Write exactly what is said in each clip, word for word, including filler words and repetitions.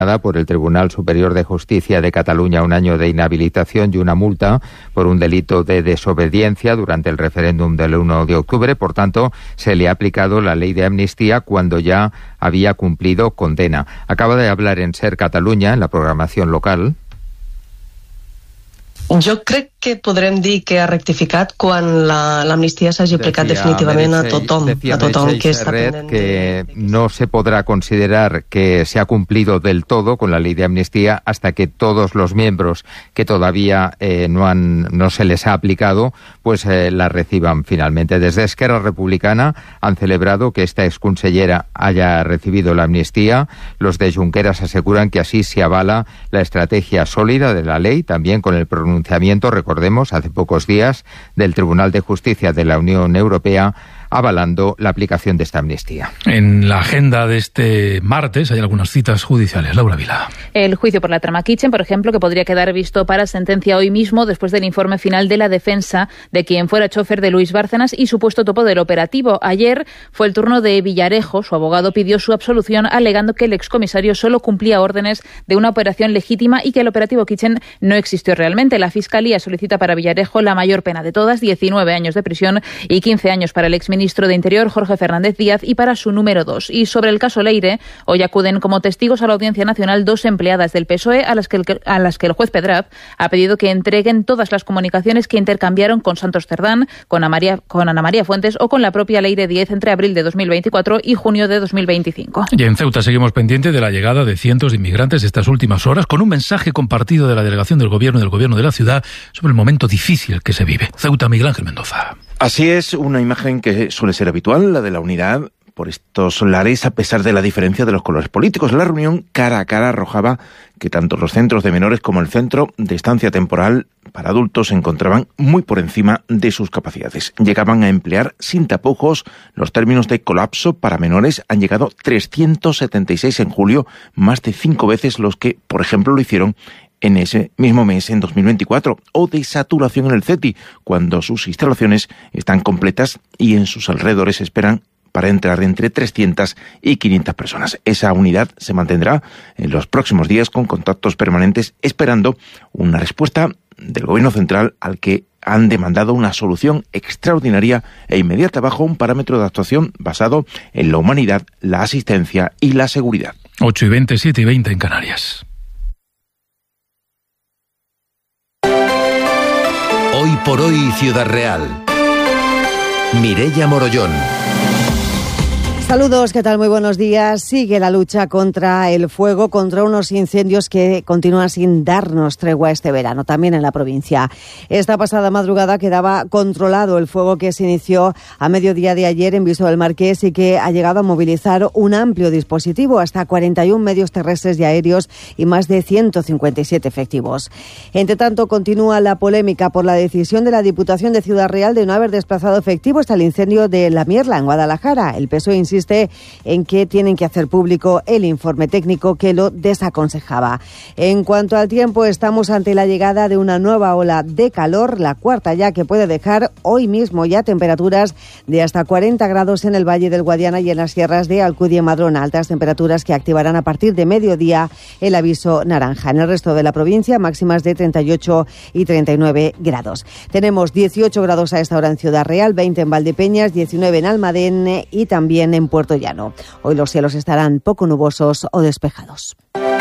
por el Tribunal Superior de Justicia de Cataluña un año de inhabilitación y una multa por un delito de desobediencia durante el referéndum del uno de octubre. Por tanto, se le ha aplicado la ley de amnistía cuando ya había cumplido condena. Acaba de hablar en SER Catalunya, en la programación local. Jo crec que podrem dir que ha rectificat quan la, l'amnistia s'hagi aplicat definitivament a tothom, a tothom que està pendent. Que no se podrá considerar que se ha cumplido del todo con la ley de amnistía hasta que todos los miembros que todavía eh, no han no se les ha aplicado, pues eh, la reciban finalmente. Desde Esquerra Republicana han celebrado que esta exconsellera haya recibido la amnistía. Los de Junqueras aseguran que así se avala la estrategia sólida de la ley, también con el pronunciamiento Pronunciamiento, recordemos, hace pocos días, del Tribunal de Justicia de la Unión Europea avalando la aplicación de esta amnistía. En la agenda de este martes hay algunas citas judiciales. Laura Vila. El juicio por la trama Kitchen, por ejemplo, que podría quedar visto para sentencia hoy mismo después del informe final de la defensa de quien fuera chofer de Luis Bárcenas y supuesto topo del operativo. Ayer fue el turno de Villarejo. Su abogado pidió su absolución alegando que el excomisario solo cumplía órdenes de una operación legítima y que el operativo Kitchen no existió realmente. La Fiscalía solicita para Villarejo la mayor pena de todas, diecinueve años de prisión y quince años para el exministro ministro de Interior, Jorge Fernández Díaz, y para su número dos. Y sobre el caso Leire, hoy acuden como testigos a la Audiencia Nacional dos empleadas del P S O E a las que el, a las que el juez Pedrap ha pedido que entreguen todas las comunicaciones que intercambiaron con Santos Cerdán, con Ana María, con Ana María Fuentes o con la propia Leire Díez entre abril de dos mil veinticuatro y junio de dos mil veinticinco. Y en Ceuta seguimos pendientes de la llegada de cientos de inmigrantes estas últimas horas, con un mensaje compartido de la delegación del Gobierno y del Gobierno de la ciudad sobre el momento difícil que se vive. Ceuta, Miguel Ángel Mendoza. Así es, una imagen que suele ser habitual, la de la unidad por estos lares, a pesar de la diferencia de los colores políticos. La reunión cara a cara arrojaba que tanto los centros de menores como el centro de estancia temporal para adultos se encontraban muy por encima de sus capacidades. Llegaban a emplear sin tapujos los términos de colapso. Para menores han llegado trescientos setenta y seis en julio, más de cinco veces los que, por ejemplo, lo hicieron en ese mismo mes, en dos mil veinticuatro, o de saturación en el CETI, cuando sus instalaciones están completas y en sus alrededores esperan para entrar entre trescientas y quinientas personas. Esa unidad se mantendrá en los próximos días con contactos permanentes, esperando una respuesta del Gobierno central al que han demandado una solución extraordinaria e inmediata bajo un parámetro de actuación basado en la humanidad, la asistencia y la seguridad. ocho y veinte, siete y veinte en Canarias. Hoy por hoy, Ciudad Real. Mireia Morollón. Saludos, ¿qué tal? Muy buenos días. Sigue la lucha contra el fuego, contra unos incendios que continúan sin darnos tregua este verano, también en la provincia. Esta pasada madrugada quedaba controlado el fuego que se inició a mediodía de ayer en Viso del Marqués y que ha llegado a movilizar un amplio dispositivo, hasta cuarenta y uno medios terrestres y aéreos y más de ciento cincuenta y siete efectivos. Entre tanto, continúa la polémica por la decisión de la Diputación de Ciudad Real de no haber desplazado efectivos hasta el incendio de La Mierla, en Guadalajara. El P S O E insiste en que tienen que hacer público el informe técnico que lo desaconsejaba. En cuanto al tiempo, estamos ante la llegada de una nueva ola de calor, la cuarta ya, que puede dejar hoy mismo ya temperaturas de hasta cuarenta grados en el Valle del Guadiana y en las sierras de Alcudia y Madrona, altas temperaturas que activarán a partir de mediodía el aviso naranja. En el resto de la provincia, máximas de treinta y ocho y treinta y nueve grados. Tenemos dieciocho grados a esta hora en Ciudad Real, veinte en Valdepeñas, diecinueve en Almadén y también en Puerto Llano. Hoy los cielos estarán poco nubosos o despejados.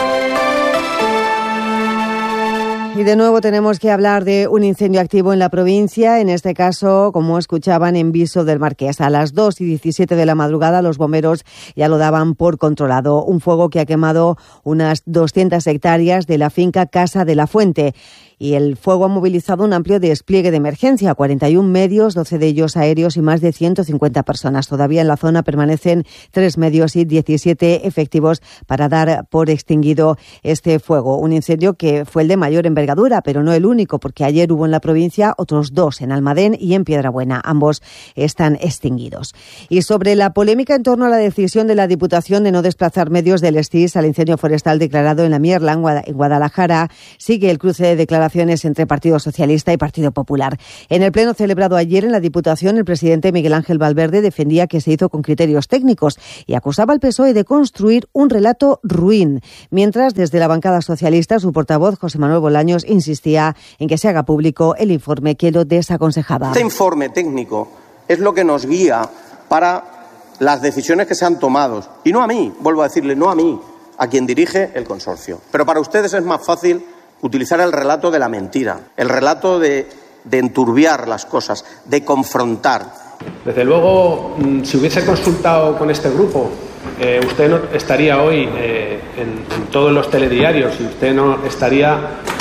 Y de nuevo tenemos que hablar de un incendio activo en la provincia, en este caso, como escuchaban, en Viso del Marqués. A las dos y diecisiete de la madrugada los bomberos ya lo daban por controlado. Un fuego que ha quemado unas doscientas hectáreas de la finca Casa de la Fuente. Y el fuego ha movilizado un amplio despliegue de emergencia, cuarenta y uno medios, doce de ellos aéreos y más de ciento cincuenta personas. Todavía en la zona permanecen tres medios y diecisiete efectivos para dar por extinguido este fuego. Un incendio que fue el de mayor envergadura, pero no el único, porque ayer hubo en la provincia otros dos, en Almadén y en Piedrabuena. Ambos están extinguidos. Y sobre la polémica en torno a la decisión de la Diputación de no desplazar medios del STIS al incendio forestal declarado en La Mierla, en Guadalajara, sigue el cruce de declaraciones relaciones entre Partido Socialista y Partido Popular. En el pleno celebrado ayer en la Diputación, el presidente Miguel Ángel Valverde defendía que se hizo con criterios técnicos y acusaba al P S O E de construir un relato ruin, mientras desde la bancada socialista su portavoz José Manuel Bolaños insistía en que se haga público el informe que lo desaconsejaba. Este informe técnico es lo que nos guía para las decisiones que se han tomado. Y no a mí, vuelvo a decirle, no a mí, a quien dirige el consorcio. Pero para ustedes es más fácil utilizar el relato de la mentira, el relato de, de enturbiar las cosas, de confrontar. Desde luego, si hubiese consultado con este grupo, eh, usted no estaría hoy eh, en, en todos los telediarios y usted no estaría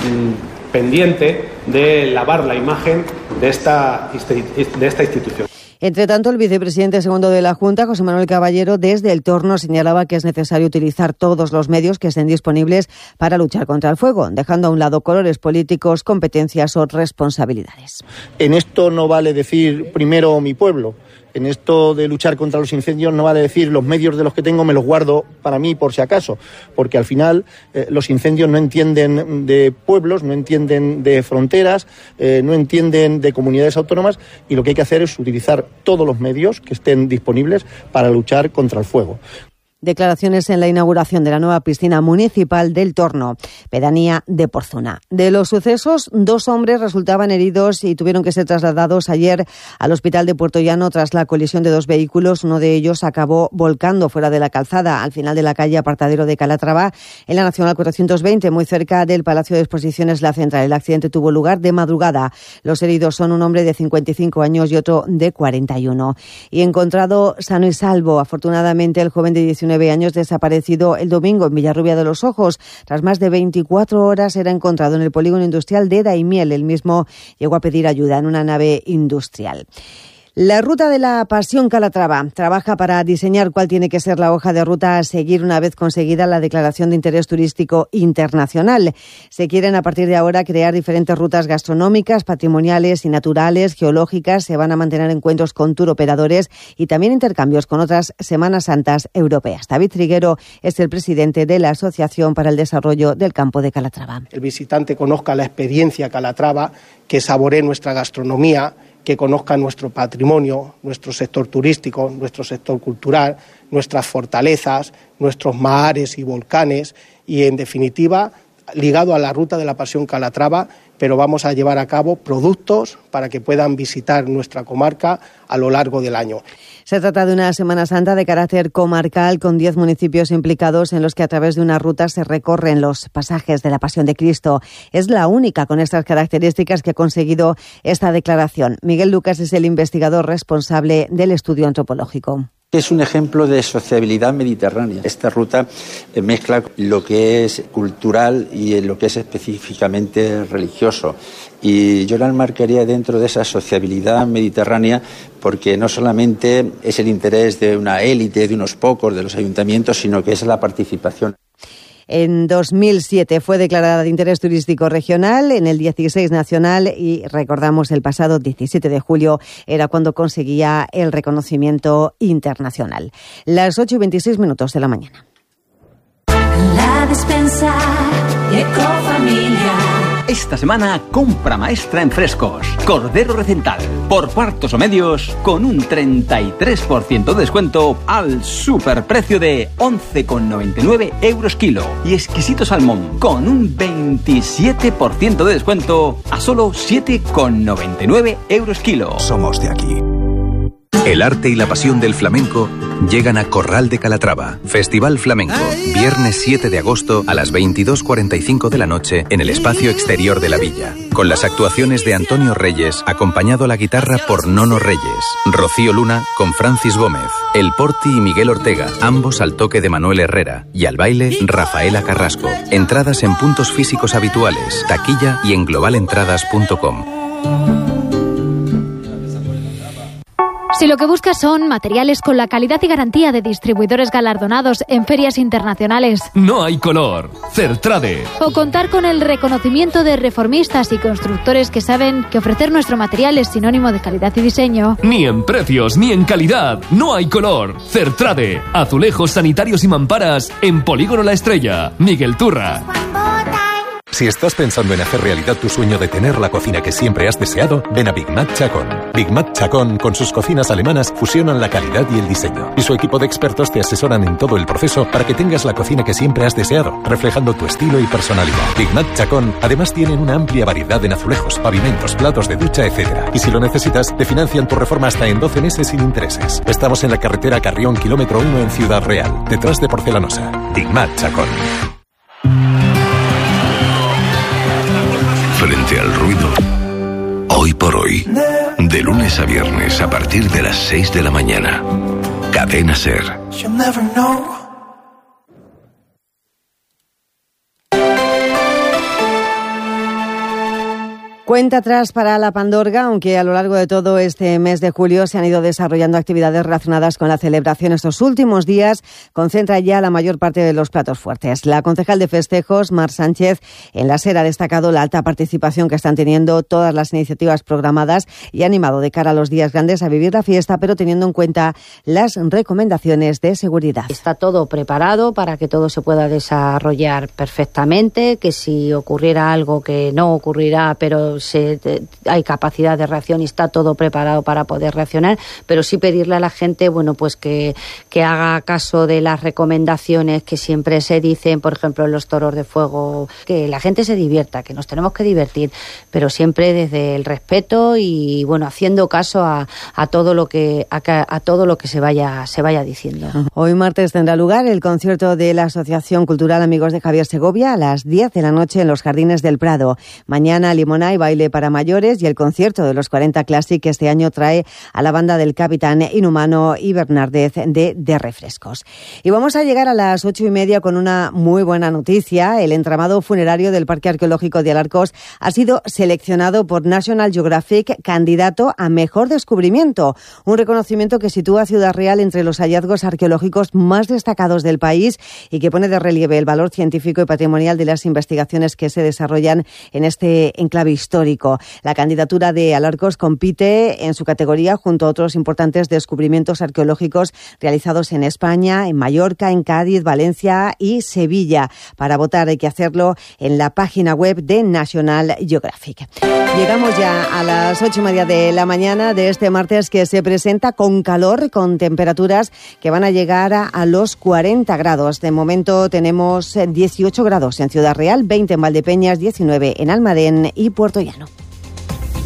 mm, pendiente de lavar la imagen de esta, de esta institución. Entre tanto, el vicepresidente segundo de la Junta, José Manuel Caballero, desde el Torno señalaba que es necesario utilizar todos los medios que estén disponibles para luchar contra el fuego, dejando a un lado colores políticos, competencias o responsabilidades. En esto no vale decir primero mi pueblo. En esto de luchar contra los incendios no vale decir los medios de los que tengo me los guardo para mí por si acaso, porque al final eh, los incendios no entienden de pueblos, no entienden de fronteras, eh, no entienden de comunidades autónomas y lo que hay que hacer es utilizar todos los medios que estén disponibles para luchar contra el fuego. Declaraciones en la inauguración de la nueva piscina municipal del Torno, pedanía de Porzuna. De los sucesos, dos hombres resultaban heridos y tuvieron que ser trasladados ayer al hospital de Puerto Llano tras la colisión de dos vehículos. Uno de ellos acabó volcando fuera de la calzada, al final de la calle Apartadero de Calatrava, en la Nacional cuatrocientos veinte, muy cerca del Palacio de Exposiciones La Central. El accidente tuvo lugar de madrugada. Los heridos son un hombre de cincuenta y cinco años y otro de cuarenta y uno. Y encontrado sano y salvo, afortunadamente, el joven de diecinueve años desaparecido el domingo en Villarrubia de los Ojos. Tras más de veinticuatro horas era encontrado en el polígono industrial de Daimiel. El mismo llegó a pedir ayuda en una nave industrial. La Ruta de la Pasión Calatrava trabaja para diseñar cuál tiene que ser la hoja de ruta a seguir una vez conseguida la declaración de interés turístico internacional. Se quieren a partir de ahora crear diferentes rutas gastronómicas, patrimoniales y naturales, geológicas. Se van a mantener encuentros con tour operadores y también intercambios con otras Semanas Santas europeas. David Triguero es el presidente de la Asociación para el Desarrollo del Campo de Calatrava. El visitante conozca la experiencia Calatrava, que saboree nuestra gastronomía, que conozca nuestro patrimonio, nuestro sector turístico, nuestro sector cultural, nuestras fortalezas, nuestros mahares y volcanes y, en definitiva, ligado a la Ruta de la Pasión Calatrava, pero vamos a llevar a cabo productos para que puedan visitar nuestra comarca a lo largo del año. Se trata de una Semana Santa de carácter comarcal con diez municipios implicados en los que a través de una ruta se recorren los pasajes de la Pasión de Cristo. Es la única con estas características que ha conseguido esta declaración. Miguel Lucas es el investigador responsable del estudio antropológico. Es un ejemplo de sociabilidad mediterránea. Esta ruta mezcla lo que es cultural y lo que es específicamente religioso. Y yo la enmarcaría dentro de esa sociabilidad mediterránea porque no solamente es el interés de una élite, de unos pocos, de los ayuntamientos, sino que es la participación. En dos mil siete fue declarada de interés turístico regional, en el dieciséis nacional y recordamos el pasado diecisiete de julio era cuando conseguía el reconocimiento internacional. Las ocho y veintiséis minutos de la mañana. La Despensa Ecofamilia. Esta semana, compra maestra en frescos. Cordero Recental, por cuartos o medios, con un treinta y tres por ciento de descuento al superprecio de once con noventa y nueve euros kilo. Y exquisito salmón, con un veintisiete por ciento de descuento a solo siete con noventa y nueve euros kilo. Somos de aquí. El arte y la pasión del flamenco llegan a Corral de Calatrava. Festival Flamenco, viernes siete de agosto a las veintidós cuarenta y cinco de la noche en el espacio exterior de la villa. Con las actuaciones de Antonio Reyes, acompañado a la guitarra por Nono Reyes, Rocío Luna con Francis Gómez, El Porti y Miguel Ortega, ambos al toque de Manuel Herrera, y al baile Rafaela Carrasco. Entradas en puntos físicos habituales, taquilla y en global entradas punto com. Si lo que buscas son materiales con la calidad y garantía de distribuidores galardonados en ferias internacionales, no hay color. Certrade. O contar con el reconocimiento de reformistas y constructores que saben que ofrecer nuestro material es sinónimo de calidad y diseño. Ni en precios ni en calidad. No hay color. Certrade. Azulejos sanitarios y mamparas en Polígono La Estrella. Miguel Turra. Si estás pensando en hacer realidad tu sueño de tener la cocina que siempre has deseado, ven a Big Mac Chacón. Big Mac Chacón, con sus cocinas alemanas, fusionan la calidad y el diseño. Y su equipo de expertos te asesoran en todo el proceso para que tengas la cocina que siempre has deseado, reflejando tu estilo y personalidad. Big Mac Chacón, además tienen una amplia variedad en azulejos, pavimentos, platos de ducha, etcétera. Y si lo necesitas, te financian tu reforma hasta en doce meses sin intereses. Estamos en la carretera Carrión, kilómetro uno en Ciudad Real, detrás de Porcelanosa. Big Mac Chacón. Frente al ruido, hoy por hoy, de lunes a viernes a partir de las seis de la mañana. Cadena SER. Cuenta atrás para la Pandorga, aunque a lo largo de todo este mes de julio se han ido desarrollando actividades relacionadas con la celebración. Estos últimos días concentra ya la mayor parte de los platos fuertes. La concejal de festejos, Mar Sánchez, en la SER ha destacado la alta participación que están teniendo todas las iniciativas programadas y ha animado de cara a los días grandes a vivir la fiesta, pero teniendo en cuenta las recomendaciones de seguridad. Está todo preparado para que todo se pueda desarrollar perfectamente, que si ocurriera algo que no ocurrirá, pero Se, hay capacidad de reacción y está todo preparado para poder reaccionar, pero sí pedirle a la gente, bueno, pues que, que haga caso de las recomendaciones que siempre se dicen, por ejemplo, en los toros de fuego, que la gente se divierta, que nos tenemos que divertir, pero siempre desde el respeto y, bueno, haciendo caso a, a todo lo que a, a todo lo que se vaya se vaya diciendo. Hoy martes tendrá lugar el concierto de la Asociación Cultural Amigos de Javier Segovia a las diez de la noche en los Jardines del Prado. Mañana limonada y baile para mayores y el concierto de los cuarenta Classic que este año trae a la banda del Capitán Inhumano y Bernardez de, de Refrescos. Y vamos a llegar a las ocho y media con una muy buena noticia. El entramado funerario del Parque Arqueológico de Alarcos ha sido seleccionado por National Geographic candidato a mejor descubrimiento, un reconocimiento que sitúa a Ciudad Real entre los hallazgos arqueológicos más destacados del país y que pone de relieve el valor científico y patrimonial de las investigaciones que se desarrollan en este enclave histórico. La candidatura de Alarcos compite en su categoría junto a otros importantes descubrimientos arqueológicos realizados en España, en Mallorca, en Cádiz, Valencia y Sevilla. Para votar hay que hacerlo en la página web de National Geographic. Llegamos ya a las ocho y media de la mañana de este martes que se presenta con calor, con temperaturas que van a llegar a, a los cuarenta grados. De momento tenemos dieciocho grados en Ciudad Real, veinte en Valdepeñas, diecinueve en Almadén y Puerto Llano.